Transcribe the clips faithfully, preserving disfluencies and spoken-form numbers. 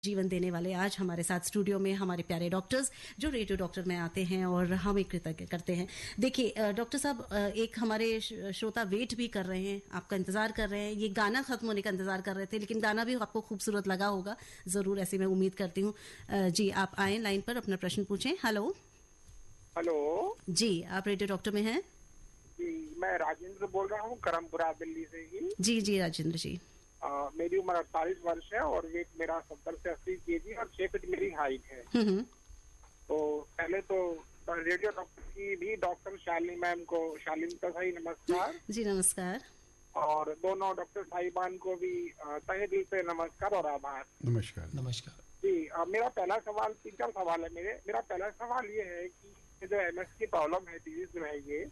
जीवन देने वाले आज हमारे साथ स्टूडियो में हमारे प्यारे डॉक्टर्स जो रेडियो डॉक्टर में आते हैं और हमें कृतज्ञ करते हैं। देखिए डॉक्टर साहब, एक हमारे श्रोता वेट भी कर रहे हैं, आपका इंतजार कर रहे हैं, ये गाना खत्म होने का इंतजार कर रहे थे, लेकिन गाना भी आपको खूबसूरत लगा होगा जरूर, ऐसी मैं उम्मीद करती हूँ। जी आप आए लाइन पर, अपना प्रश्न पूछें। हेलो हेलो जी, आप रेडियो डॉक्टर में हैं? जी मैं राजेंद्र बोल रहा हूँ, करमपुरा दिल्ली से ही। जी जी राजेंद्र जी। आ, मेरी उम्र अड़तालीस वर्ष है और वेट मेरा सत्तर से अस्सी केजी और छह फीट मेरी हाइट है। तो पहले तो रेडियो डॉक्टर की भी डॉक्टर शालिनी मैम को, शालिनी का सही नमस्कार। जी नमस्कार। और दोनों डॉक्टर साहिबान को भी तहे दिल से नमस्कार और आभार। नमस्कार। नमस्कार जी। आ, मेरा पहला सवाल, तीन चार सवाल है मेरे। मेरा पहला सवाल ये है कि जो एम एस की प्रॉब्लम है, डिजीज जो है ये,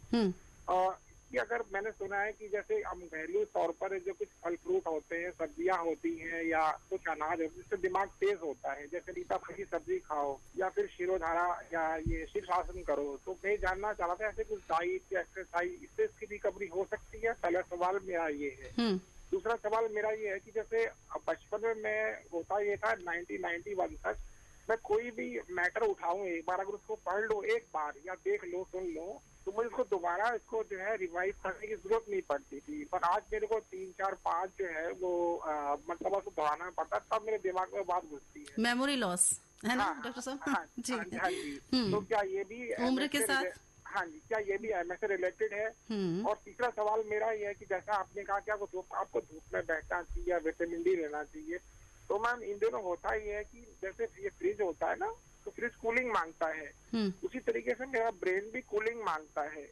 आ, कि अगर मैंने सुना है कि जैसे हम घरेलू तौर पर जो कुछ फल फ्रूट होते हैं, सब्जियां होती हैं या कुछ अनाज होते हैं जिससे दिमाग तेज होता है, जैसे रीता की सब्जी खाओ या फिर शिरोधारा या ये शीर्षासन करो, तो मैं जानना चाह रहा था ऐसे कुछ डाइट या एक्सरसाइज इससे इसकी रिकवरी हो सकती है? पहला सवाल मेरा ये है। दूसरा सवाल मेरा ये है कि जैसे बचपन में मैं होता ये था नाइनटीन नाइंटी वन तक मैं कोई भी मैटर उठाऊं, एक बार अगर उसको पढ़ लो एक बार या देख लो, सुन लो, तो मुझे इसको दोबारा इसको जो है रिवाइज करने की जरूरत नहीं पड़ती थी। पर आज मेरे को तीन चार पांच जो है वो आ, मतलब उसको दोहराना पड़ता, तब मेरे दिमाग में बात घुसती है। मेमोरी लॉस है ना डॉक्टर साहब? हाँ जी हाँ जी। तो क्या ये भी उम्र के साथ, हाँ जी, क्या ये भी एम एस से रिलेटेड है? और तीसरा सवाल मेरा ये है कि जैसा आपने कहा कि आपको धूप आपको धूप में बैठना चाहिए, विटामिन डी लेना चाहिए, तो मैम इन दिनों होता ही है कि जैसे ये फ्रिज होता है ना, तो फ्रिज कूलिंग मांगता है, उसी तरीके से मेरा ब्रेन भी कूलिंग मांगता है।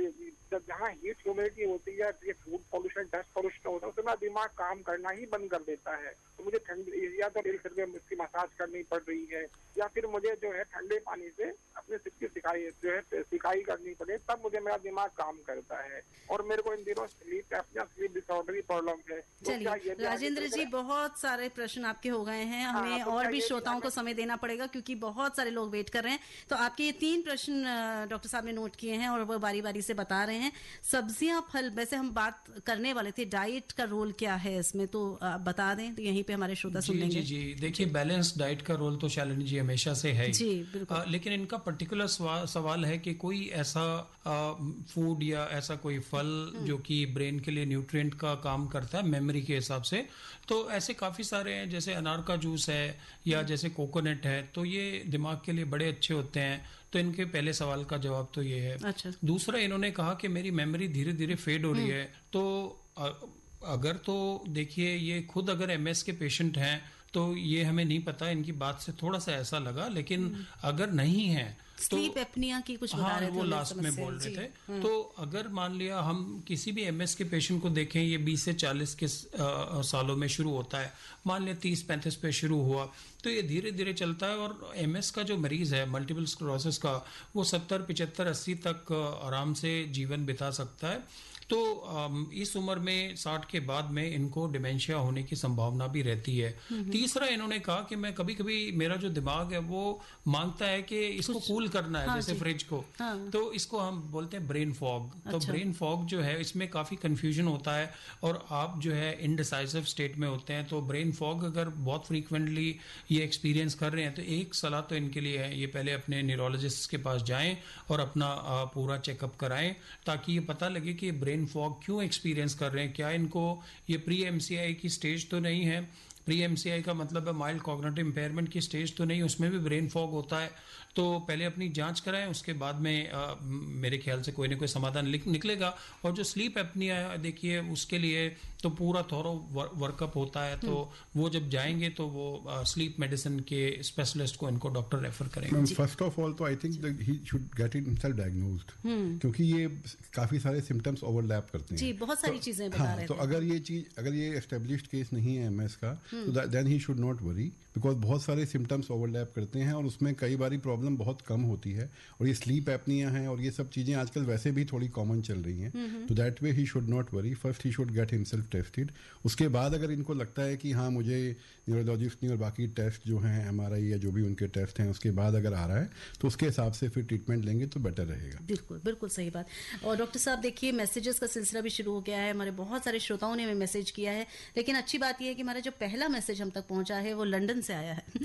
जब जहाँ हीट ह्यूमिडिटी होती है, ये फूड पॉल्यूशन, डस्ट पॉल्यूशन होता है, उससे मेरा दिमाग काम करना ही बंद कर देता है। तो मुझे ठंडी या तो रेल सिर में इसकी मसाज करनी पड़ रही है या फिर मुझे जो है ठंडे पानी से अपने सिर की सिकाई जो है सिकाई करनी पड़े, तब मुझे मेरा दिमाग काम करता है। और मेरे को इन दिनों स्लीप अपना स्लीप डिसऑर्डर की प्रॉब्लम है। चलिए राजेंद्र जी, बहुत सारे प्रश्न आपके हो गए हैं, हमें हाँ, तो और भी श्रोताओं को समय देना पड़ेगा क्योंकि बहुत सारे लोग वेट कर रहे हैं। तो आपके ये तीन प्रश्न डॉक्टर साहब ने नोट किए हैं और वो बारी बारी से बता रहे हैं। सब्जियां, फल, वैसे हम बात करने वाले थे डाइट का रोल क्या है इसमें, तो आप बता दें तो यहीं पे हमारे श्रोता सुन लेंगे। जी जी देखिए, बैलेंस डाइट का रोल तो शालिनी जी हमेशा से है जी बिल्कुल। आ, लेकिन इनका पर्टिकुलर सवाल है कि कोई ऐसा आ, फूड या ऐसा कोई फल जो कि ब्रेन के लिए न्यूट्रिएंट का काम करता है मेमोरी के हिसाब से, तो ऐसे काफी सारे हैं, जैसे अनार का जूस है या जैसे कोकोनट है, तो ये दिमाग के लिए बड़े अच्छे होते हैं। तो इनके पहले सवाल का जवाब तो ये है। अच्छा। दूसरा, इन्होंने कहा कि मेरी मेमोरी धीरे धीरे फेड हो रही है, तो अगर तो देखिए ये खुद अगर एमएस के पेशेंट हैं तो ये हमें नहीं पता, इनकी बात से थोड़ा सा ऐसा लगा, लेकिन अगर नहीं है तो स्लीप एपनिया की कुछ बता हाँ रहे थे, वो लास्ट में बोल रहे थे। तो अगर मान लिया हम किसी भी एमएस के पेशेंट को देखें, ये बीस से चालीस के आ, सालों में शुरू होता है, मान लिया तीस पैंतीस पे शुरू हुआ, तो ये धीरे धीरे चलता है। और एमएस का जो मरीज है मल्टीपल स्क्लेरोसिस का, वो सत्तर पिचहत्तर अस्सी तक आराम से जीवन बिता सकता है। तो इस उम्र में साठ के बाद में इनको डिमेंशिया होने की संभावना भी रहती है। तीसरा, इन्होंने कहा कि मैं कभी कभी मेरा जो दिमाग है वो मांगता है कि इसको कूल करना है, हाँ जैसे फ्रिज को, हाँ। तो इसको हम बोलते हैं ब्रेन फॉग। अच्छा। तो ब्रेन फॉग जो है इसमें काफी कंफ्यूजन होता है और आप जो है इनडिसाइसिव स्टेट में होते हैं। तो ब्रेन फॉग अगर बहुत फ्रीक्वेंटली ये एक्सपीरियंस कर रहे हैं तो एक सलाह तो इनके लिए है, ये पहले अपने न्यूरोलॉजिस्ट के पास जाएं और अपना पूरा चेकअप कराएं, ताकि ये पता लगे कि ब्रेन फॉग क्यों एक्सपीरियंस कर रहे हैं। क्या इनको ये प्री एमसीआई की स्टेज तो नहीं है? प्री एमसीआई का मतलब है माइल्ड कॉग्निटिव इंपेयरमेंट की स्टेज तो नहीं, उसमें भी ब्रेन फॉग होता है। तो पहले अपनी जांच कराएं, उसके बाद में आ, मेरे ख्याल से कोई ना कोई समाधान निकलेगा। और जो स्लीप एपनिया है, देखिए उसके लिए तो पूरा थोरो वर्कअप होता है, तो वो जब जाएंगे तो वो आ, स्लीप मेडिसिन के स्पेशलिस्ट को इनको डॉक्टर रेफर करेंगे। फर्स्ट ऑफ ऑल तो I think he should get it himself diagnosed, क्योंकि ये काफी सारे सिम्टम्स ओवरलैप करते हैं। जी बहुत सारी तो, चीजें बता हाँ, रहे तो थे। अगर ये चीज अगर ये एस्टेब्लिश्ड केस नहीं है एमएस का, तो then he should not worry, because बहुत सारे सिम्टम्स ओवरलैप करते हैं और उसमें कई बारी प्रॉब्लम बहुत कम होती है। और ये स्लीप एपनिया है और ये सब चीजें आजकल वैसे भी थोड़ी कॉमन चल रही हैं, तो that way he should not worry. First he should get himself tested. उसके बाद अगर इनको लगता है कि हाँ मुझे न्यूरोलॉजिस्ट ने और बाकी टेस्ट जो हैं एमआरआई या जो भी उनके टेस्ट हैं उसके बाद अगर आ रहा है तो उसके हिसाब से फिर ट्रीटमेंट लेंगे तो बेटर रहेगा। बिल्कुल बिल्कुल सही बात। और डॉक्टर साहब देखिए, मैसेजेस का सिलसिला भी शुरू हो गया है, हमारे बहुत सारे श्रोताओं ने हमें मैसेज किया है, लेकिन अच्छी बात यह है कि हमारा जो पहला मैसेज हम तक पहुंचा है वो लंदन से आया है।